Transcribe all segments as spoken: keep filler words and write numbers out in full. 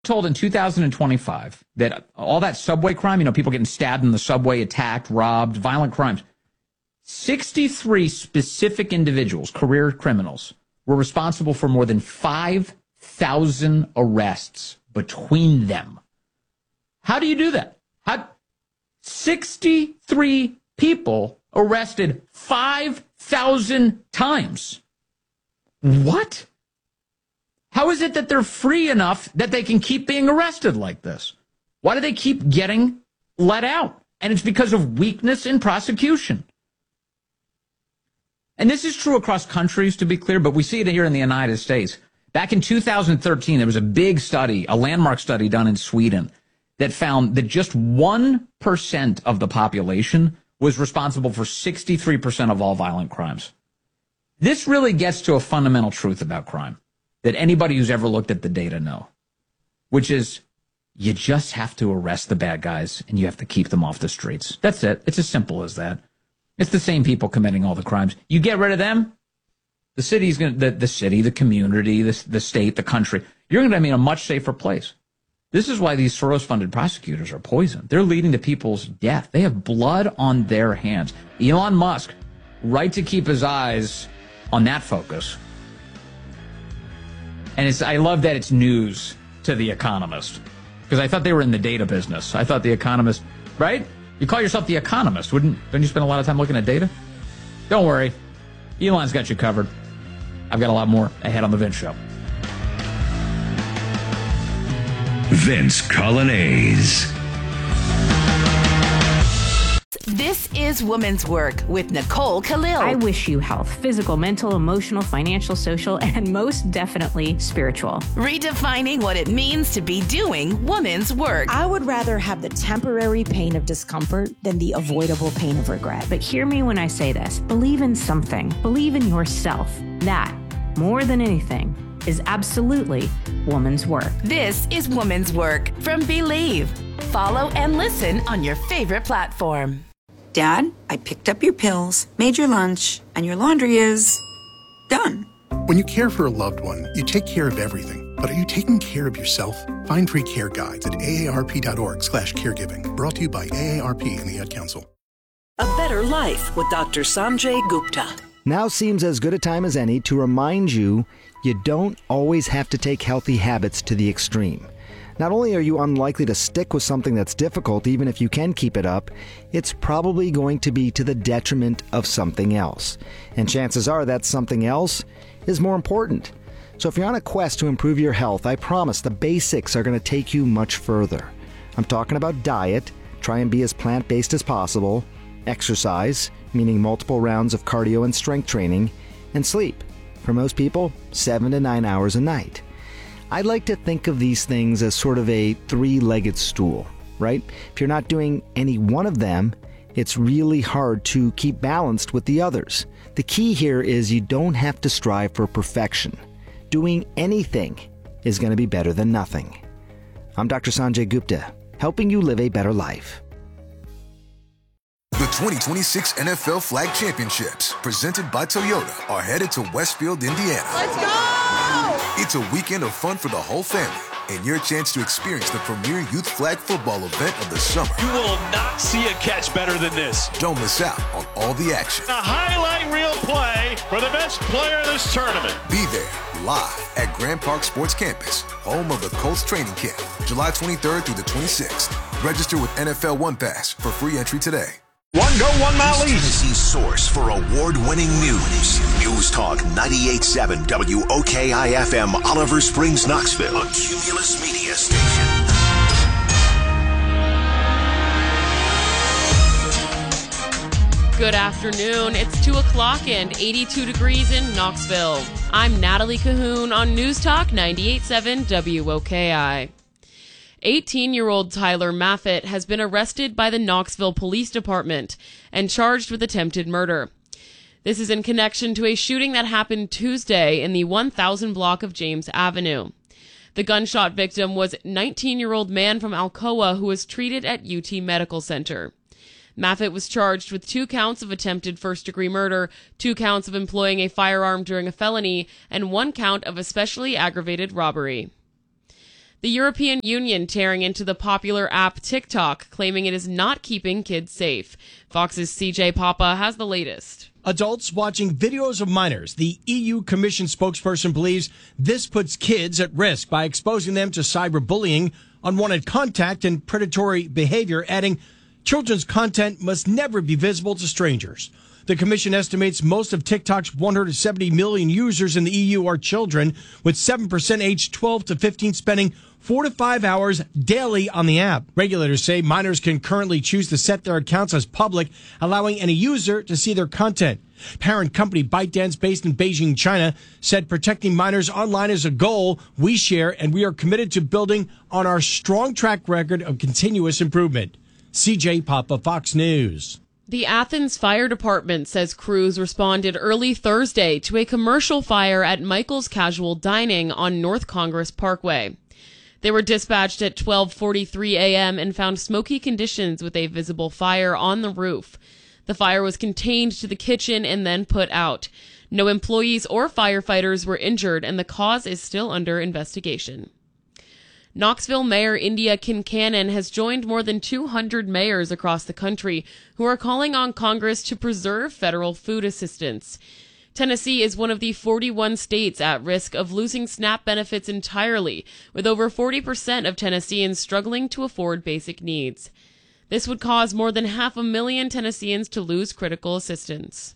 Told in two thousand twenty-five that all that subway crime, you know, people getting stabbed in the subway, attacked, robbed, violent crimes, sixty-three specific individuals, career criminals, were responsible for more than five thousand arrests between them. How do you do that? How sixty-three people arrested five thousand times. What? How is it that they're free enough that they can keep being arrested like this? Why do they keep getting let out? And it's because of weakness in prosecution. And this is true across countries, to be clear, but we see it here in the United States. Back in two thousand thirteen, there was a big study, a landmark study done in Sweden, that found that just one percent of the population was responsible for sixty-three percent of all violent crimes. This really gets to a fundamental truth about crime that anybody who's ever looked at the data know, which is you just have to arrest the bad guys and you have to keep them off the streets. That's it. It's as simple as that. It's the same people committing all the crimes. You get rid of them, the city's going to, the, the city, the community, the, the state, the country, you're going to be in a much safer place. This is why these Soros-funded prosecutors are poisoned. They're leading to people's death. They have blood on their hands. Elon Musk, right to keep his eyes on that focus. And it's, I love that it's news to The Economist, because I thought they were in the data business. I thought The Economist, right? You call yourself The Economist, wouldn't? Don't you spend a lot of time looking at data? Don't worry. Elon's got you covered. I've got a lot more ahead on The Vince Show. Vince Coglianese. This is Women's Work with Nicole Khalil. I wish you health, physical, mental, emotional, financial, social, and most definitely spiritual. Redefining what it means to be doing women's work. I would rather have the temporary pain of discomfort than the avoidable pain of regret. But hear me when I say this. Believe in something. Believe in yourself. That, more than anything, is absolutely woman's work. This is Woman's Work from Believe. Follow and listen on your favorite platform. Dad, I picked up your pills, made your lunch, and your laundry is done. When you care for a loved one, you take care of everything. But are you taking care of yourself? Find free care guides at aarp.org slash caregiving. Brought to you by A A R P and the Ad Council. A Better Life with Doctor Sanjay Gupta. Now seems as good a time as any to remind you you don't always have to take healthy habits to the extreme. Not only are you unlikely to stick with something that's difficult, even if you can keep it up, it's probably going to be to the detriment of something else. And chances are that something else is more important. So if you're on a quest to improve your health, I promise the basics are going to take you much further. I'm talking about diet, try and be as plant-based as possible, exercise, meaning multiple rounds of cardio and strength training, and sleep. For most people, seven to nine hours a night. I like to think of these things as sort of a three-legged stool, right? If you're not doing any one of them, it's really hard to keep balanced with the others. The key here is you don't have to strive for perfection. Doing anything is going to be better than nothing. I'm Doctor Sanjay Gupta, helping you live a better life. The twenty twenty-six N F L Flag Championships, presented by Toyota, are headed to Westfield, Indiana. Let's go! It's a weekend of fun for the whole family and your chance to experience the premier youth flag football event of the summer. You will not see a catch better than this. Don't miss out on all the action. A highlight reel play for the best player of this tournament. Be there live at Grand Park Sports Campus, home of the Colts training camp, July twenty-third through the twenty-sixth. Register with N F L One Pass for free entry today. One go, one mile lead. Tennessee's source for award-winning news. News Talk ninety-eight point seven W O K I F M, Oliver Springs, Knoxville. A Cumulus Media Station. Good afternoon. It's two o'clock and eighty-two degrees in Knoxville. I'm Natalie Cahoon on News Talk ninety-eight point seven W O K I. eighteen-year-old Tyler Maffett has been arrested by the Knoxville Police Department and charged with attempted murder. This is in connection to a shooting that happened Tuesday in the one thousand block of James Avenue. The gunshot victim was a nineteen-year-old man from Alcoa who was treated at U T Medical Center. Maffett was charged with two counts of attempted first-degree murder, two counts of employing a firearm during a felony, and one count of especially aggravated robbery. The European Union tearing into the popular app TikTok, claiming it is not keeping kids safe. Fox's C J Papa has the latest. Adults watching videos of minors. The E U Commission spokesperson believes this puts kids at risk by exposing them to cyberbullying, unwanted contact, and predatory behavior, adding children's content must never be visible to strangers. The commission estimates most of TikTok's one hundred seventy million users in the E U are children, with seven percent aged twelve to fifteen spending four to five hours daily on the app. Regulators say minors can currently choose to set their accounts as public, allowing any user to see their content. Parent company ByteDance, based in Beijing, China, said protecting minors online is a goal we share, and we are committed to building on our strong track record of continuous improvement. C J Papa, Fox News. The Athens Fire Department says crews responded early Thursday to a commercial fire at Michael's Casual Dining on North Congress Parkway. They were dispatched at twelve forty-three a.m. and found smoky conditions with a visible fire on the roof. The fire was contained to the kitchen and then put out. No employees or firefighters were injured, and the cause is still under investigation. Knoxville Mayor India Kincannon has joined more than two hundred mayors across the country who are calling on Congress to preserve federal food assistance. Tennessee is one of the forty-one states at risk of losing SNAP benefits entirely, with over forty percent of Tennesseans struggling to afford basic needs. This would cause more than half a million Tennesseans to lose critical assistance.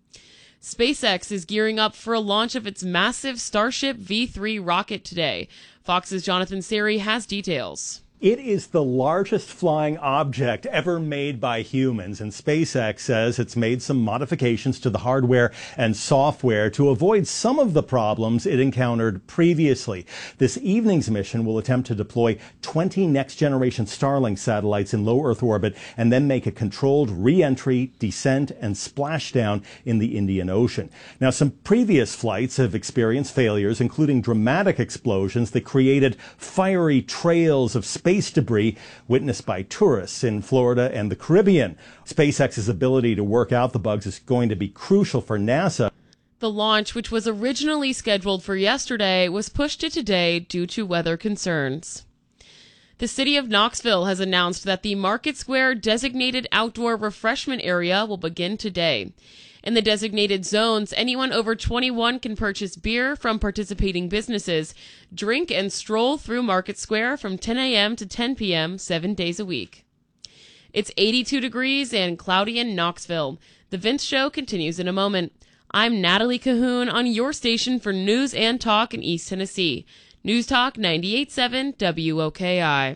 SpaceX is gearing up for a launch of its massive Starship V three rocket today. Fox's Jonathan Siri has details. It is the largest flying object ever made by humans, and SpaceX says it's made some modifications to the hardware and software to avoid some of the problems it encountered previously. This evening's mission will attempt to deploy twenty next-generation Starlink satellites in low Earth orbit and then make a controlled re-entry, descent, and splashdown in the Indian Ocean. Now, some previous flights have experienced failures, including dramatic explosions that created fiery trails of space Space debris witnessed by tourists in Florida and the Caribbean. SpaceX's ability to work out the bugs is going to be crucial for NASA. The launch, which was originally scheduled for yesterday, was pushed to today due to weather concerns. The city of Knoxville has announced that the Market Square designated outdoor refreshment area will begin today. In the designated zones, anyone over twenty-one can purchase beer from participating businesses, drink and stroll through Market Square from ten a.m. to ten p.m. seven days a week. It's eighty-two degrees and cloudy in Knoxville. The Vince Show continues in a moment. I'm Natalie Cahoon on your station for news and talk in East Tennessee. News Talk ninety-eight point seven W O K I.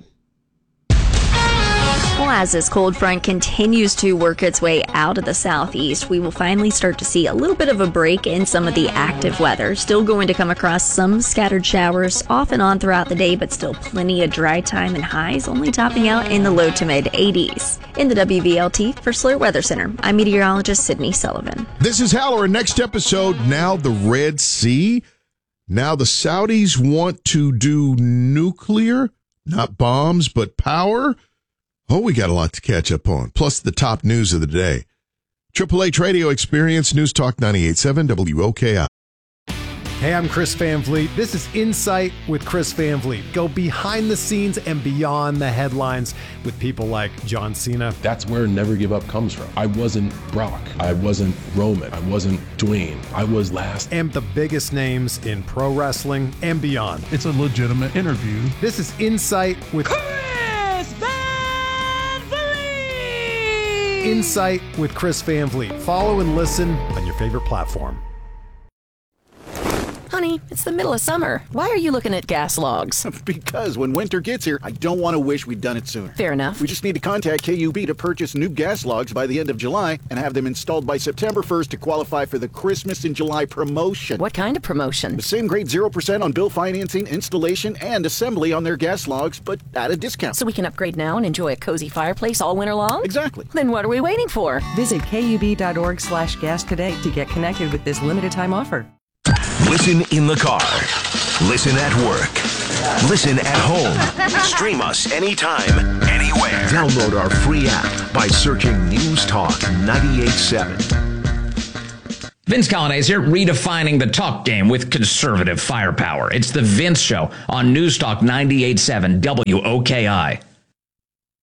Well, as this cold front continues to work its way out of the southeast, we will finally start to see a little bit of a break in some of the active weather. Still going to come across some scattered showers off and on throughout the day, but still plenty of dry time and highs only topping out in the low to mid eighties. In the W V L T for Slur Weather Center, I'm meteorologist Sydney Sullivan. This is Halloran. Next episode, now the Red Sea. Now the Saudis want to do nuclear, not bombs, but power. Oh, we got a lot to catch up on, plus the top news of the day. Triple H Radio Experience, News Talk ninety-eight point seven W O K I. Hey, I'm Chris Van Vliet. This is Insight with Chris Van Vliet. Go behind the scenes and beyond the headlines with people like John Cena. That's where Never Give Up comes from. I wasn't Brock. I wasn't Roman. I wasn't Dwayne. I was last. And the biggest names in pro wrestling and beyond. It's a legitimate interview. This is Insight with Chris Van Vliet. Insight with Chris Van Vliet. Follow and listen on your favorite platform. Honey, it's the middle of summer. Why are you looking at gas logs? Because when winter gets here, I don't want to wish we'd done it sooner. Fair enough. We just need to contact K U B to purchase new gas logs by the end of July and have them installed by September first to qualify for the Christmas in July promotion. What kind of promotion? The same grade zero percent on bill financing, installation, and assembly on their gas logs, but at a discount. So we can upgrade now and enjoy a cozy fireplace all winter long? Exactly. Then what are we waiting for? Visit kub.org slash gas today to get connected with this limited time offer. Listen in the car. Listen at work. Listen at home. Stream us anytime, anywhere. Download our free app by searching News Talk ninety-eight point seven. Vince Colonnese here, redefining the talk game with conservative firepower. It's the Vince Show on News Talk ninety-eight point seven W O K I.